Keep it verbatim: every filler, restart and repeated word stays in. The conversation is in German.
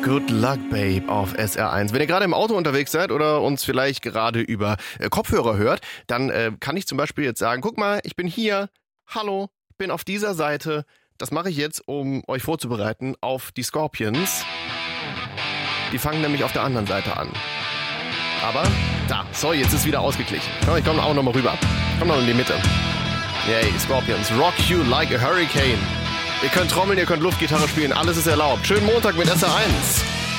Good Luck Babe auf S R eins. Wenn ihr gerade im Auto unterwegs seid oder uns vielleicht gerade über äh, Kopfhörer hört, dann äh, kann ich zum Beispiel jetzt sagen, guck mal, ich bin hier, hallo, ich bin auf dieser Seite. Das mache ich jetzt, um euch vorzubereiten auf die Scorpions. Die fangen nämlich auf der anderen Seite an. Aber, da, so, jetzt ist wieder ausgeglichen. Komm, ich komme auch nochmal rüber. Komm noch in die Mitte. Yay, Scorpions, rock you like a hurricane. Ihr könnt trommeln, ihr könnt Luftgitarre spielen, alles ist erlaubt. Schönen Montag mit S R eins.